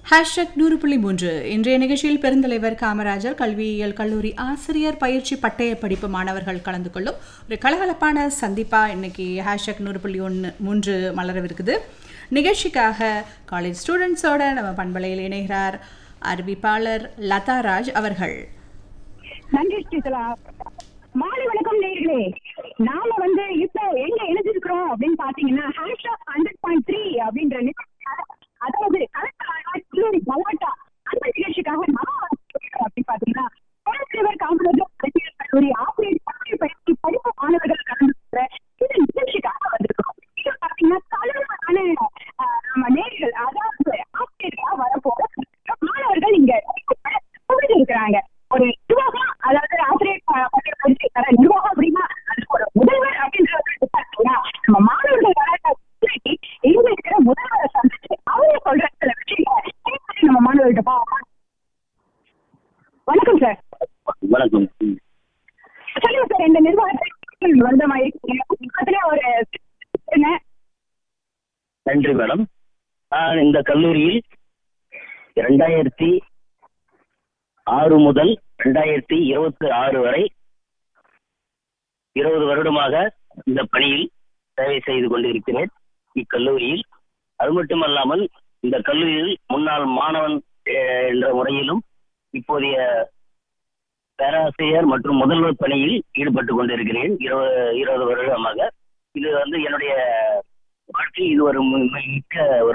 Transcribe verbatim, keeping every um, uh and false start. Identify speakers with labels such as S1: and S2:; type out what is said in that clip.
S1: Hashtag நூறு புள்ளி மூன்று இன்றைய நிகழ்ச்சியில் பெருந்தலைவர் காமராஜர் கல்வியியல் கல்லூரி ஆசிரியர் பயிற்சி பட்டய படிப்பு மாணவர்கள் கலந்து கொள்ளும் ஒரு கலகலப்பான சந்திப்பா இன்னைக்கு ஹேஷ்டாக் நூறு புள்ளி ஒன்று மூன்று மலரவிருக்குது. நிகழ்ச்சிக்காக காலேஜ் ஸ்டூடெண்ட்ஸோட நம்ம பண்பலையில் இணைகிறார் அறிவிப்பாளர் லதாராஜ் அவர்கள்.
S2: நன்றி ஸ்ரீசலா. மாலை வணக்கம் நேயர்களே. நாம வந்து இப்போ எங்க இணைஞ்சிருக்கிறோம் அப்படின்னு பாத்தீங்கன்னா ஹேஷ்டாக் ஹண்ட்ரட் பாயிண்ட் த்ரீ அப்படின்ற அதாவது கலெக்டர் மலாட்டா அந்த நிகழ்ச்சிக்காக நாம அப்படின்னு பாத்தீங்கன்னா பெருந்தலைவர் காமராஜர் கல்வியியல் கல்லூரி ஆசிரியர் பயிற்சி படிப்பு மாணவர்கள் கலந்து கொள்ற இந்த நிகழ்ச்சிக்காக வந்திருக்கிறோம். இது பாத்தீங்கன்னா தலைவரான நம்ம நேர்கள் அதாவது ஆசிரியர்களா வரப்போற மாணவர்கள் இங்க இருக்கிறாங்க. ஒரு நிர்வாகம், அதாவது ஆசிரியர் பட்டய பயிற்சி தர நிர்வாகம் அப்படின்னா அதுக்கு ஒரு முதல்வர் அப்படின்றது நம்ம மாணவர்கள் வர இங்க இருக்கிற முதல்வரை சந்திச்சு அவங்க சொல்ற சில விஷயங்களை நம்ம மாணவர்கிட்ட பார்ப்போம். வணக்கம் சார்.
S3: வணக்கம்.
S2: சொல்லுங்க சார், இந்த நிர்வாகத்தை வந்த மாதிரி ஒரு
S3: நன்றி மேடம். இந்த கல்லூரியில் இரண்டாயிரத்தி ஆறு முதல் இரண்டாயிரத்தி இருபத்தி ஆறு வரை இருபது வருடமாக இந்த பணியில் சேவை செய்து கொண்டிருக்கிறேன் இக்கல்லூரியில். அது மட்டுமல்லாமல் இந்த கல்லூரியில் முன்னாள் மாணவன் என்ற முறையிலும் இப்போதைய பேராசிரியர் மற்றும் முதல்வர் பணியில் ஈடுபட்டு கொண்டிருக்கிறேன் இருபது இருபது வருடமாக. இது வந்து என்னுடைய வாழ்க்கை இது ஒரு மிக்க ஒரு